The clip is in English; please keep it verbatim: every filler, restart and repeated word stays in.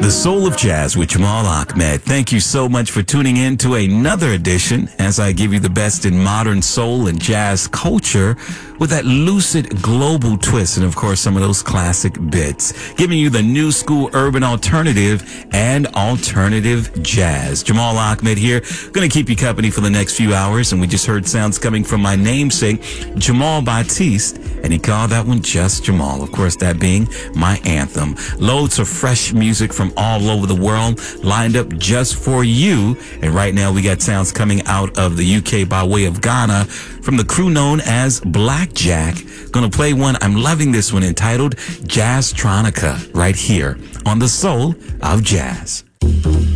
The Soul of Jazz with Jamal Ahmed. Thank you so much for tuning in to another edition as I give you the best in modern soul and jazz culture with that lucid global twist and, of course, some of those classic bits. Giving you the new school urban alternative and alternative jazz. Jamal Ahmed here. Going to keep you company for the next few hours, and we just heard sounds coming from my namesake, Jamal Batiste, and he called that one Just Jamal. Of course, that being my anthem. Loads of fresh music from all over the world lined up just for you. And right now we got sounds coming out of the U K by way of Ghana from the crew known as Blackjack. Gonna play one. I'm loving this one entitled Jazztronica right here on the Soul of Jazz.